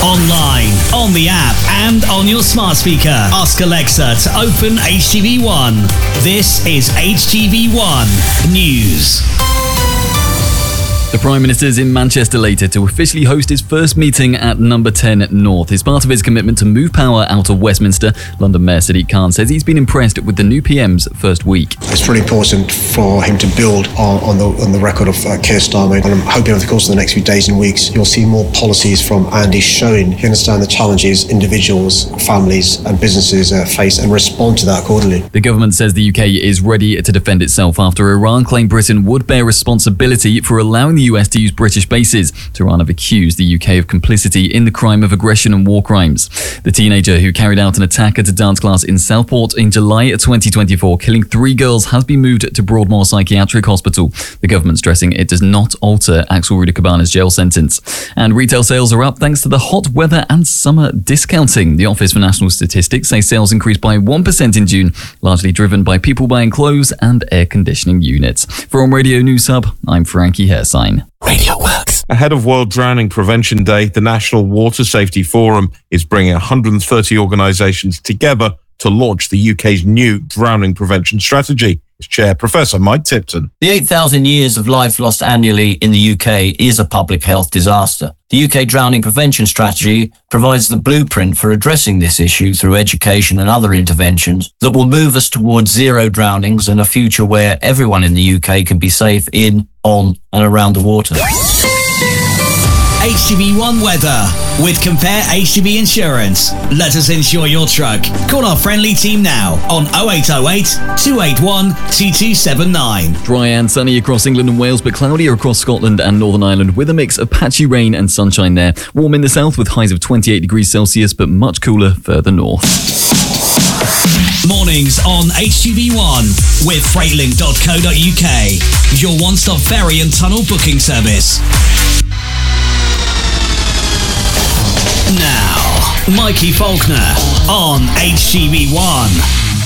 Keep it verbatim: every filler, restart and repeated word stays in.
Online, on the app, and on your smart speaker. Ask Alexa to open H T V one. This is H T V one News. The Prime Minister is in Manchester later to officially host his first meeting at Number ten North. As part of his commitment to move power out of Westminster, London Mayor Sadiq Khan says he's been impressed with the new P M's first week. It's really important for him to build on, on, the, on the record of uh, Keir Starmer, and I'm hoping over the course of the next few days and weeks you'll see more policies from Andy showing he understands the challenges individuals, families and businesses uh, face and respond to that accordingly. The government says the U K is ready to defend itself after Iran claimed Britain would bear responsibility for allowing the U S to use British bases. Tehran have accused the U K of complicity in the crime of aggression and war crimes. The teenager who carried out an attack at a dance class in Southport in July twenty twenty-four, killing three girls, has been moved to Broadmoor Psychiatric Hospital. The government stressing it does not alter Axel Rudikabana's jail sentence. And retail sales are up thanks to the hot weather and summer discounting. The Office for National Statistics say sales increased by one percent in June, largely driven by people buying clothes and air conditioning units. From Radio News Hub, I'm Frankie Hersign. Radio Works. Ahead of World Drowning Prevention Day, the National Water Safety Forum is bringing one hundred thirty organisations together to launch the U K's new drowning prevention strategy. Its chair, Professor Mike Tipton. The eight thousand years of life lost annually in the U K is a public health disaster. The U K Drowning Prevention Strategy provides the blueprint for addressing this issue through education and other interventions that will move us towards zero drownings and a future where everyone in the U K can be safe in, on and around the water. H T V one weather with Compare H T V Insurance. Let us insure your truck. Call our friendly team now on oh eight oh eight, two eight one, two two seven nine. Dry and sunny across England and Wales, but cloudier across Scotland and Northern Ireland with a mix of patchy rain and sunshine there. Warm in the south with highs of twenty-eight degrees Celsius, but much cooler further north. Mornings on H T V one with freightlink dot co dot U K, your one-stop ferry and tunnel booking service. Now, Mikey Faulkner on H T V one.